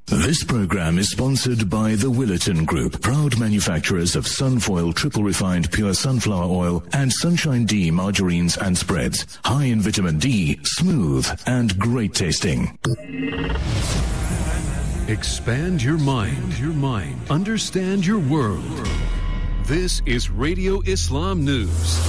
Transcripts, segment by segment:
This program is sponsored by the Willerton Group, proud manufacturers of Sunfoil triple refined pure sunflower oil and Sunshine D margarines and spreads. High in vitamin D, smooth and great tasting. Expand your mind. Understand your world. This is Radio Islam News.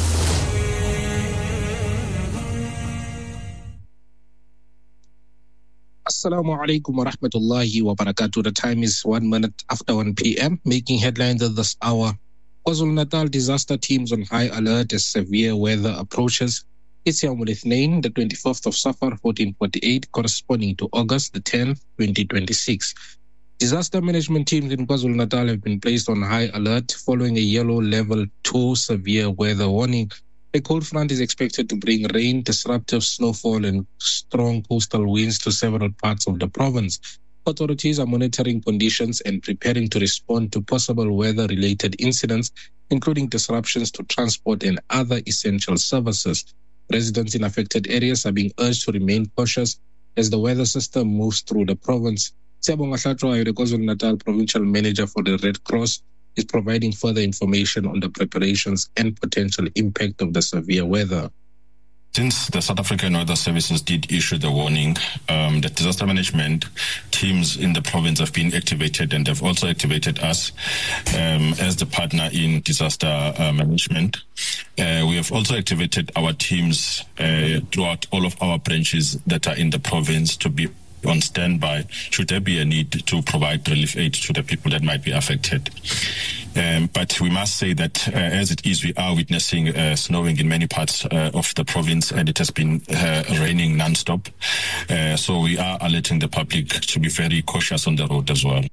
Assalamu alaikum wa rahmatullahi wa barakatuh. The time is 1 minute after 1 p.m. Making headlines at this hour. KwaZulu-Natal disaster teams on high alert as severe weather approaches. It's Yawm al-Ithnain, the 25th of Safar, 1448, corresponding to August the 10th, 2026. Disaster management teams in KwaZulu-Natal have been placed on high alert following a yellow level 2 severe weather warning. A cold front is expected to bring rain, disruptive snowfall, and strong coastal winds to several parts of the province. Authorities are monitoring conditions and preparing to respond to possible weather-related incidents, including disruptions to transport and other essential services. Residents in affected areas are being urged to remain cautious as the weather system moves through the province. Siyabonga Hlatshwayo, the KwaZulu-Natal Provincial Manager for the Red Cross, is providing further information on the preparations and potential impact of the severe weather. Since the South African Weather Services did issue the warning, the disaster management teams in the province have been activated, and they've also activated us as the partner in disaster management. We have also activated our teams throughout all of our branches that are in the province to be on standby should there be a need to provide relief aid to the people that might be affected. But we must say that as it is, we are witnessing snowing in many parts of the province, and it has been raining non-stop. So we are alerting the public to be very cautious on the road as well.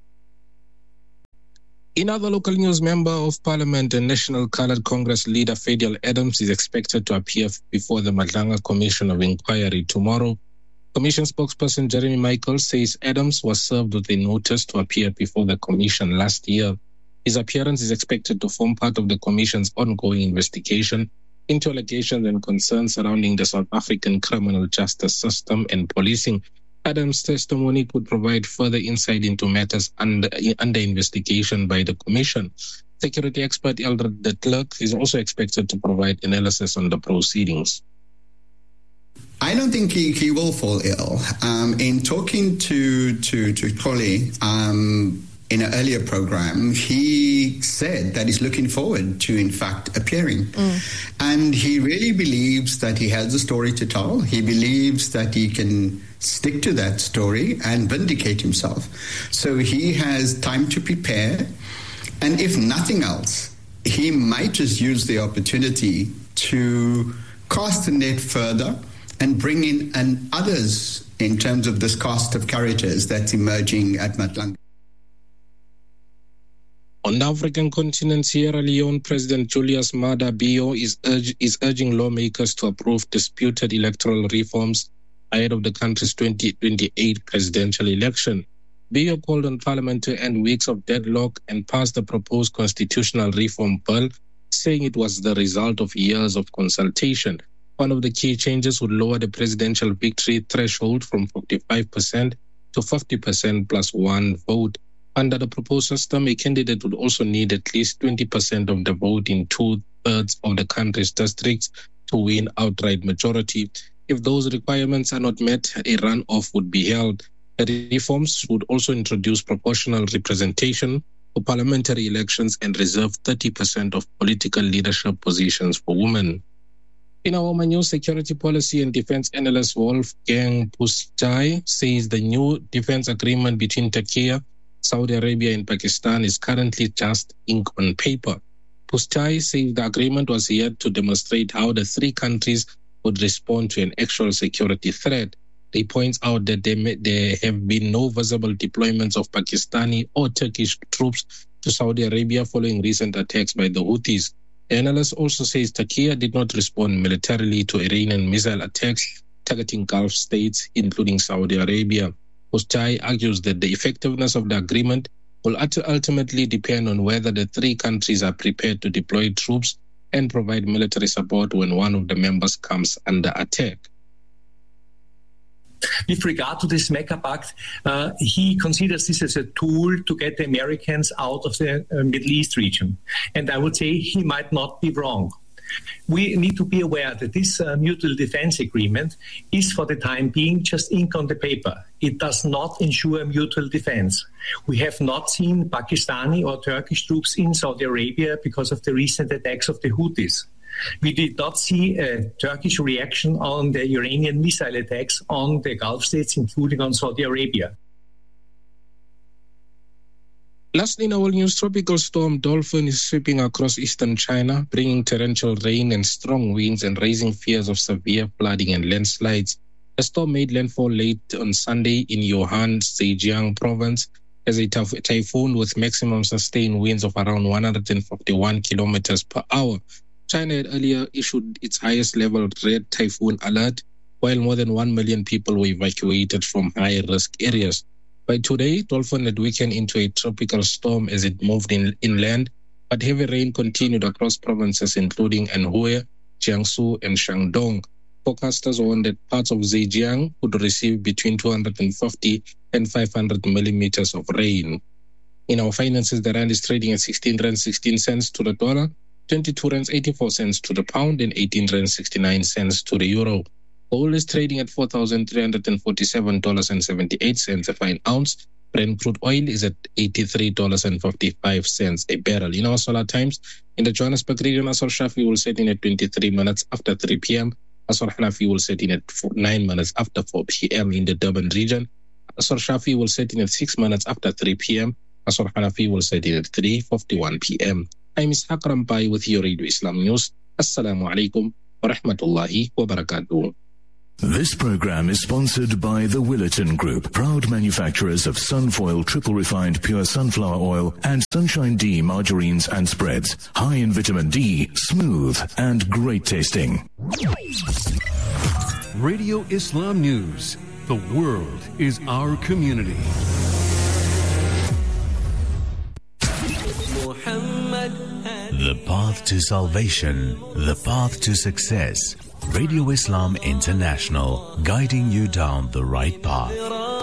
In other local news, Member of Parliament and National Coloured Congress leader Fadiel Adams is expected to appear before the Madlanga Commission of Inquiry tomorrow. Commission spokesperson Jeremy Michaels says Adams was served with a notice to appear before the commission last year. His appearance is expected to form part of the commission's ongoing investigation into allegations and concerns surrounding the South African criminal justice system and policing. Adams' testimony could provide further insight into matters under investigation by the commission. Security expert Eldred de Klerk is also expected to provide analysis on the proceedings. I don't think he will fall ill. In talking to Xoli in an earlier program, he said that he's looking forward to, in fact, appearing. And he really believes that he has a story to tell. He believes that he can stick to that story and vindicate himself. So he has time to prepare. And if nothing else, he might just use the opportunity to cast the net further and bring in others in terms of this cast of characters that's emerging at Madlanga. On the African continent, Sierra Leone President Julius Maada Bio is urging lawmakers to approve disputed electoral reforms ahead of the country's 2028 presidential election. Bio called on Parliament to end weeks of deadlock and pass the proposed constitutional reform bill, saying it was the result of years of consultation. One of the key changes would lower the presidential victory threshold from 45% to 50% plus one vote. Under the proposed system, a candidate would also need at least 20% of the vote in 2/3 of the country's districts to win outright majority. If those requirements are not met, a runoff would be held. The reforms would also introduce proportional representation for parliamentary elections and reserve 30% of political leadership positions for women. In our new security policy and defense analyst Wolfgang Pusztai says the new defense agreement between Turkey, Saudi Arabia and Pakistan is currently just ink on paper. Pusztai says the agreement was yet to demonstrate how the three countries would respond to an actual security threat. He points out that there have been no visible deployments of Pakistani or Turkish troops to Saudi Arabia following recent attacks by the Houthis. The analyst also says Turkey did not respond militarily to Iranian missile attacks targeting Gulf states, including Saudi Arabia. Pusztai argues that the effectiveness of the agreement will ultimately depend on whether the three countries are prepared to deploy troops and provide military support when one of the members comes under attack. With regard to this Mecca Pact, he considers this as a tool to get the Americans out of the Middle East region. And I would say he might not be wrong. We need to be aware that this mutual defense agreement is for the time being just ink on the paper. It does not ensure mutual defense. We have not seen Pakistani or Turkish troops in Saudi Arabia because of the recent attacks of the Houthis. We did not see a Turkish reaction on the Iranian missile attacks on the Gulf states, including on Saudi Arabia. Lastly, in our news, tropical storm Dolphin is sweeping across eastern China, bringing torrential rain and strong winds and raising fears of severe flooding and landslides. The storm made landfall late on Sunday in Yunnan, Zhejiang province as a typhoon with maximum sustained winds of around 151 kilometers per hour. China had earlier issued its highest level red typhoon alert, while more than 1 million people were evacuated from high-risk areas. By today, Dolphin had weakened into a tropical storm as it moved inland, but heavy rain continued across provinces including Anhui, Jiangsu, and Shandong. Forecasters warned that parts of Zhejiang could receive between 250 and 500 millimeters of rain. In our finances, the rand is trading at 16 rand 16 cents to the dollar, 22 rands 84 cents to the pound, and 18 rands 69 cents to the euro. Gold is trading at $4,347.78 a fine ounce. Brent crude oil is at $83.55 a barrel. In our solar times, in the Johannesburg region, Asr Shafi will set in at 23 minutes after 3 p.m. Asr Hanafi will set in at 9 minutes after 4 p.m. in the Durban region. Asr Shafi will set in at 6 minutes after 3 p.m. Asr Hanafi will set in at 3:51 p.m. I'm Ishaq Rampai with your Radio Islam News. Assalamu alaikum wa rahmatullahi wa barakatuh. This program is sponsored by the Willerton Group, proud manufacturers of Sunfoil triple refined pure sunflower oil and Sunshine D margarines and spreads. High in vitamin D, smooth and great tasting. Radio Islam News. The world is our community. The path to salvation, the path to success. Radio Islam International, guiding you down the right path.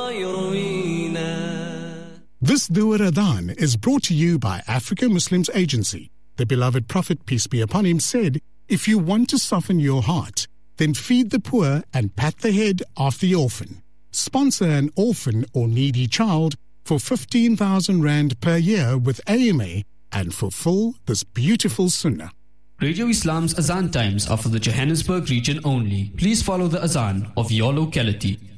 This Dua Adhan is brought to you by Africa Muslims Agency. The beloved Prophet, peace be upon him, said, "If you want to soften your heart, then feed the poor and pat the head of the orphan. Sponsor an orphan or needy child for 15,000 Rand per year with AMA and fulfill this beautiful sunnah." Radio Islam's Azan times are for the Johannesburg region only. Please follow the Azan of your locality.